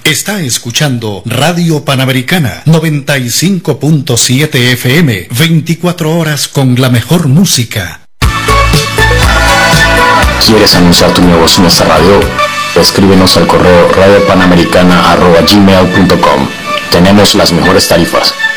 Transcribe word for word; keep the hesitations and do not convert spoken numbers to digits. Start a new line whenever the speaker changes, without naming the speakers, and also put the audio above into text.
Está escuchando Radio Panamericana noventa y cinco punto siete F M, veinticuatro horas con la mejor música.
¿Quieres anunciar tu negocio en esta radio? Escríbenos al correo radiopanamericana arroba gmail punto com. Tenemos las mejores tarifas.